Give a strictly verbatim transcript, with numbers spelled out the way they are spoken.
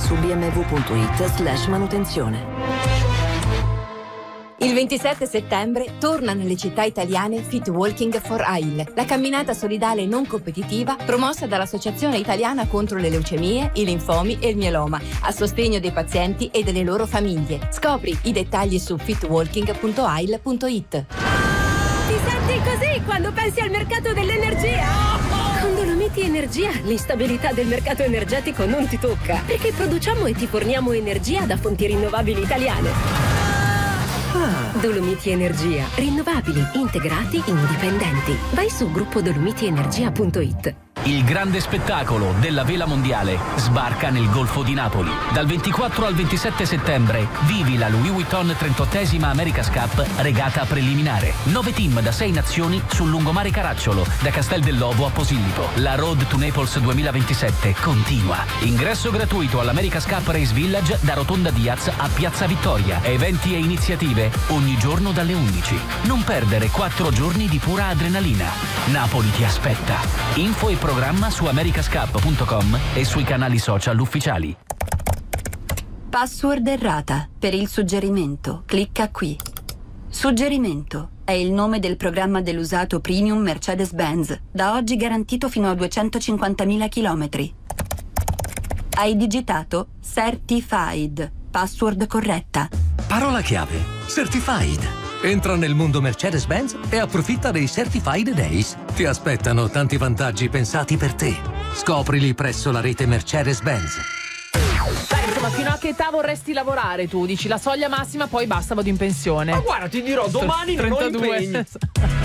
su b m w punto i t slash manutenzione. Il ventisette settembre torna nelle città italiane Fit Walking for Ail, la camminata solidale non competitiva promossa dall'Associazione Italiana contro le leucemie, i linfomi e il mieloma, a sostegno dei pazienti e delle loro famiglie. Scopri i dettagli su fit walking punto ail punto i t. Ti senti così quando pensi al mercato dell'energia? Con Dolomiti Energia l'instabilità del mercato energetico non ti tocca, perché produciamo e ti forniamo energia da fonti rinnovabili italiane. Ah. Dolomiti Energia. Rinnovabili, integrati, indipendenti. Vai su gruppo dolomiti energia punto i t. Il grande spettacolo della vela mondiale sbarca nel Golfo di Napoli. Dal ventiquattro al ventisette settembre vivi la Louis Vuitton trentottesima America's Cup regata preliminare. Nove team da sei nazioni sul lungomare Caracciolo, da Castel dell'Ovo a Posillipo. La Road to Naples duemilaventisette continua. Ingresso gratuito all'America's Cup Race Village da Rotonda Diaz a Piazza Vittoria. Eventi e iniziative ogni giorno dalle undici. Non perdere quattro giorni di pura adrenalina. Napoli ti aspetta. Info e programma su americascup punto com e sui canali social ufficiali. Password errata. Per il suggerimento, clicca qui. Suggerimento è il nome del programma dell'usato premium Mercedes-Benz, da oggi garantito fino a duecentocinquantamila chilometri. Hai digitato Certified. Password corretta. Parola chiave: Certified. Entra nel mondo Mercedes-Benz e approfitta dei Certified Days. Ti aspettano tanti vantaggi pensati per te. Scoprili presso la rete Mercedes-Benz. Dai, insomma, fino a che età vorresti lavorare tu? Dici la soglia massima, poi basta, vado in pensione. Ma guarda, ti dirò, domani non ho impegni.